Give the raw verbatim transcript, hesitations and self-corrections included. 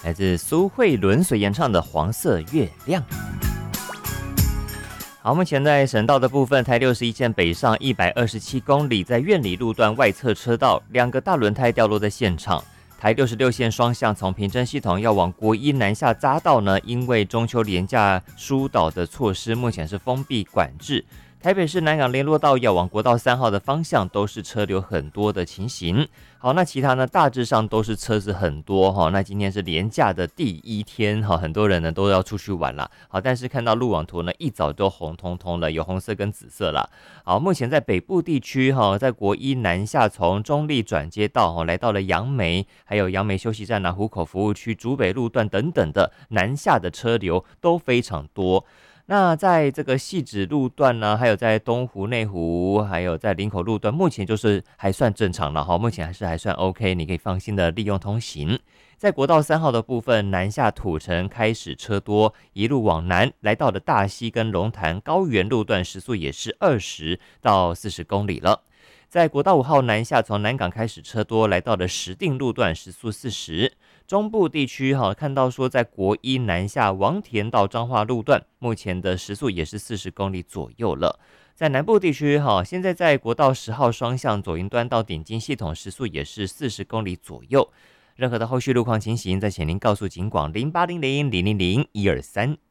来自苏慧伦所演唱的《黄色月亮》。好，目前在省道的部分，台六十一线北上一百二十七公里，在苑里路段外侧车道，两个大轮胎掉落在现场。台六十六线双向从平镇系统要往国一南下匝道呢，因为中秋连假疏导的措施，目前是封闭管制。台北市南港联络道要往国道三号的方向都是车流很多的情形。好，那其他呢大致上都是车子很多哈。那今天是连假的第一天哈，很多人呢都要出去玩了。好，但是看到路网图呢，一早都红彤彤了，有红色跟紫色了。好，目前在北部地区哈，在国一南下从中立转接道哈，来到了杨梅，还有杨梅休息站啊、湖口服务区、竹北路段等等的南下的车流都非常多。那在这个汐止路段呢，还有在东湖、内湖，还有在林口路段，目前就是还算正常了哈，目前还是还算 OK， 你可以放心的利用通行。在国道三号的部分，南下土城开始车多，一路往南来到了大溪跟龙潭高原路段，时速也是二十到四十公里了。在国道五号南下，从南港开始车多，来到了石碇路段，时速四十。中部地区哈，看到说在国一南下王田到彰化路段，目前的时速也是四十公里左右了。在南部地区哈，现在在国道十号双向左营端到顶金系统，时速也是四十公里左右。任何的后续路况情形，再请您告诉警广零八零零零零零一二三。